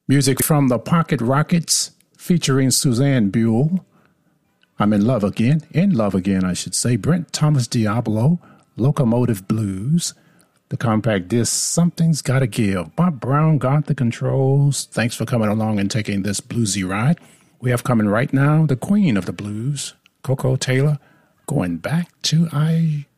Music from the Pocket Rockets featuring Suzanne Buell. I'm in love again, I should say. Brent Thomas Diablo, Locomotive Blues. The compact disc, Something's Gotta Give. Bob Brown got the controls. Thanks for coming along and taking this bluesy ride. We have coming right now the queen of the blues, Koko Taylor, Going Back to I